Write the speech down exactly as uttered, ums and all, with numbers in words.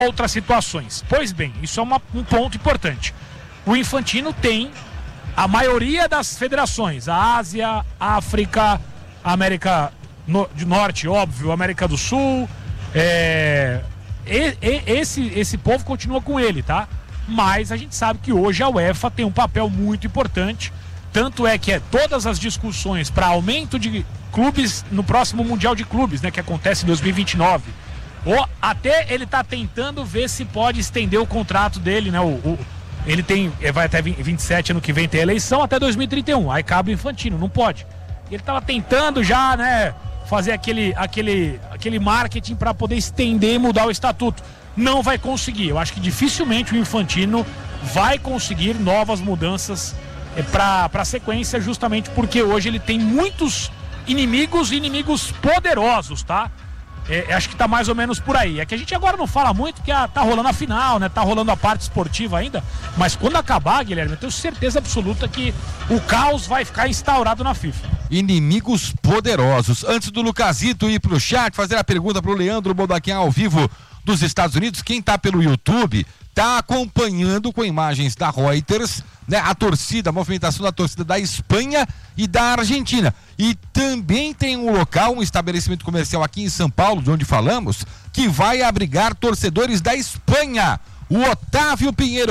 outras situações. Pois bem, isso é uma, um ponto importante. O Infantino tem a maioria das federações, a Ásia, África, América no, do Norte, óbvio, América do Sul, é, e, e, esse, esse povo continua com ele, tá? Mas a gente sabe que hoje a UEFA tem um papel muito importante, tanto é que é todas as discussões para aumento de clubes no próximo Mundial de Clubes, né, que acontece em dois mil e vinte e nove, ou até ele tá tentando ver se pode estender o contrato dele, né, o, o ele tem, vai até vinte e sete, ano que vem tem eleição, até dois mil e trinta e um, aí cabe o Infantino, não pode. Ele tava tentando já, né, fazer aquele, aquele, aquele marketing para poder estender e mudar o estatuto. Não vai conseguir, eu acho que dificilmente o Infantino vai conseguir novas mudanças para a sequência, justamente porque hoje ele tem muitos inimigos e inimigos poderosos, tá? É, acho que tá mais ou menos por aí. É que a gente agora não fala muito, porque ah, tá rolando a final, né? Tá rolando a parte esportiva ainda. Mas quando acabar, Guilherme, eu tenho certeza absoluta que o caos vai ficar instaurado na FIFA. Inimigos poderosos. Antes do Lucasito ir pro chat, fazer a pergunta pro Leandro Bodaquim ao vivo dos Estados Unidos, quem tá pelo YouTube tá acompanhando com imagens da Reuters, né, a torcida, a movimentação da torcida da Espanha e da Argentina. E também tem um local, um estabelecimento comercial aqui em São Paulo, de onde falamos, que vai abrigar torcedores da Espanha. O Otávio Pinheiro